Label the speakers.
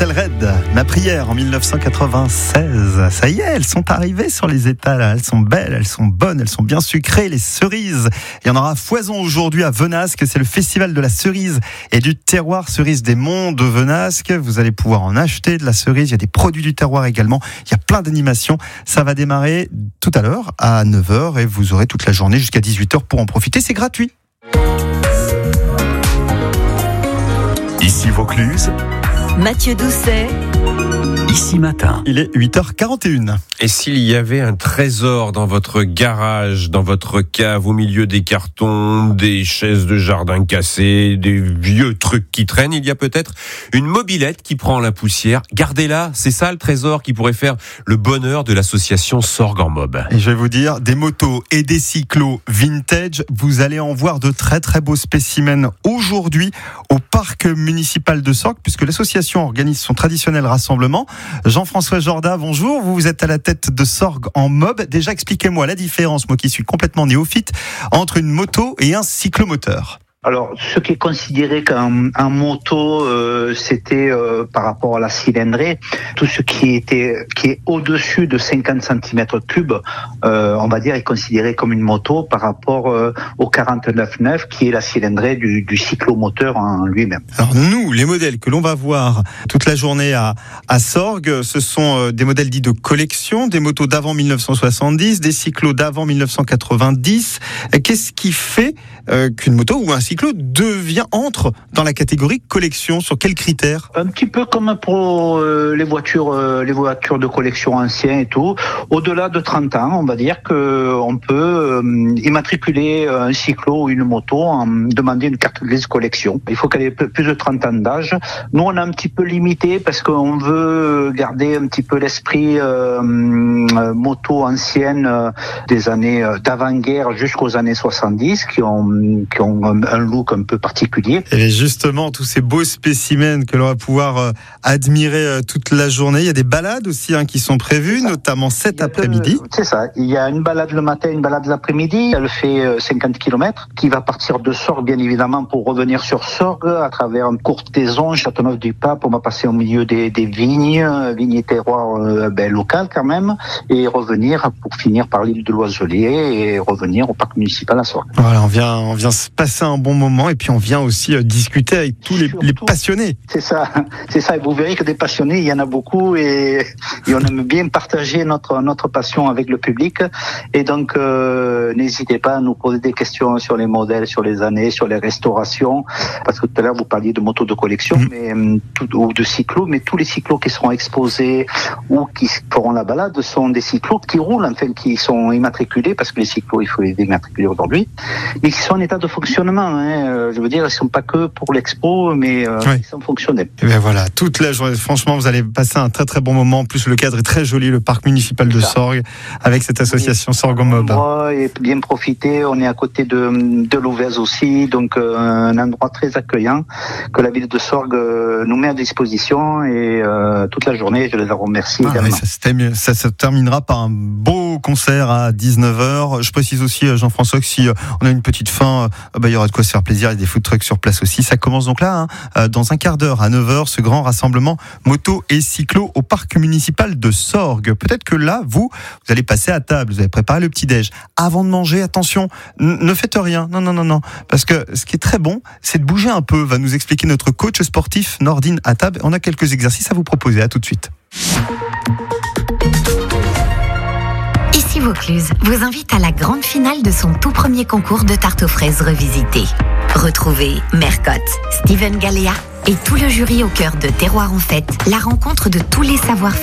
Speaker 1: Marcel Red, Ma prière en 1996. Ça y est, elles sont arrivées sur les étals. Elles sont belles, elles sont bonnes, elles sont bien sucrées. Les cerises. Il y en aura à foison aujourd'hui à Venasque. C'est le festival de la cerise et du terroir, cerise des monts de Venasque. Vous allez pouvoir en acheter de la cerise. Il y a des produits du terroir également. Il y a plein d'animations. Ça va démarrer tout à l'heure à 9h et vous aurez toute la journée jusqu'à 18h pour en profiter. C'est gratuit.
Speaker 2: Ici Vaucluse,
Speaker 3: Mathieu Doucet,
Speaker 2: Ici Matin.
Speaker 1: Il est 8h41.
Speaker 4: Et s'il y avait un trésor dans votre garage, dans votre cave, au milieu des cartons, des chaises de jardin cassées, des vieux trucs qui traînent, il y a peut-être une mobilette qui prend la poussière. Gardez-la, c'est ça le trésor qui pourrait faire le bonheur de l'association Sorgues en Mob.
Speaker 1: Et je vais vous dire, des motos et des cyclos vintage, vous allez en voir de très très beaux spécimens aujourd'hui au parc municipal de Sorgues, puisque l'association organise son traditionnel rassemblement. Jean-François Jorda, bonjour, vous êtes à la tête de Sorgues en Mob. Déjà, expliquez-moi la différence, moi qui suis complètement néophyte, entre une moto et un cyclomoteur.
Speaker 5: Alors, ce qui est considéré comme un moto, c'était par rapport à la cylindrée, tout ce qui est au-dessus de 50 cm3, on va dire, est considéré comme une moto par rapport au 49.9, qui est la cylindrée du cyclomoteur en lui-même.
Speaker 1: Alors nous, les modèles que l'on va voir toute la journée à Sorgues, ce sont des modèles dits de collection, des motos d'avant 1970, des cyclos d'avant 1990. Qu'est-ce qui fait qu'une moto ou un cyclo entre dans la catégorie collection? Sur quels critères?
Speaker 5: Un petit peu comme pour les voitures de collection anciennes et tout. Au-delà de 30 ans, on va dire que on peut immatriculer un cyclo ou une moto en demander une carte grise collection. Il faut qu'elle ait plus de 30 ans d'âge. Nous, on a un petit peu limité parce qu'on veut garder un petit peu l'esprit moto ancienne des années d'avant-guerre jusqu'aux années 70 qui ont un look un peu particulier.
Speaker 1: Et justement, tous ces beaux spécimens que l'on va pouvoir admirer toute la journée. Il y a des balades aussi qui sont prévues, notamment cet après-midi.
Speaker 5: C'est ça. Il y a une balade le matin, une balade l'après-midi. Elle fait 50 km, qui va partir de Sorgues, bien évidemment, pour revenir sur Sorgues à travers une Courthézon, Châteauneuf-du-Pape. On va passer au milieu des vignes et terroirs local quand même, et revenir pour finir par l'île de Loiselier et revenir au parc municipal à Sorgues.
Speaker 1: Voilà, on vient se passer un bon moment et puis on vient aussi discuter avec tous les passionnés.
Speaker 5: C'est ça. Et vous verrez que des passionnés, il y en a beaucoup et on aime bien partager notre passion avec le public. Et donc, n'hésitez pas à nous poser des questions sur les modèles, sur les années, sur les restaurations. Parce que tout à l'heure, vous parliez de motos de collection ou de cyclos, mais tous les cyclos qui seront exposés ou qui feront la balade sont des cyclos qui roulent, enfin, qui sont immatriculés, parce que les cyclos, il faut les immatriculer aujourd'hui, et qui sont en état de fonctionnement. Je veux dire, ils ne sont pas que pour l'expo, mais ils sont fonctionnels.
Speaker 1: Et bien voilà, toute la journée, franchement, vous allez passer un très très bon moment. En plus, le cadre est très joli, le parc municipal de Sorgues, avec cette association Sorgues en Mob.
Speaker 5: Et bien profiter, on est à côté de Louvèze aussi, donc un endroit très accueillant que la ville de Sorgues nous met à disposition, et toute la journée, je les en remercie également.
Speaker 1: Ça se terminera par un beau concert à 19h. Je précise aussi, Jean-François, que si on a une petite faim, il y aura de quoi se faire plaisir. Il y a des food trucks sur place aussi. Ça commence donc là, dans un quart d'heure à 9h, ce grand rassemblement moto et cyclo au parc municipal de Sorgues. Peut-être que là, vous allez passer à table, vous avez préparé le petit-déj. Avant de manger, attention, ne faites rien. Non. Parce que ce qui est très bon, c'est de bouger un peu. Va nous expliquer notre coach sportif Nordine Attab. On a quelques exercices à vous proposer. À tout de suite.
Speaker 3: Ici Vaucluse vous invite à la grande finale de son tout premier concours de tarte aux fraises revisité. Retrouvez Mercotte, Steven Galea et tout le jury au cœur de Terroir en fête, la rencontre de tous les savoirs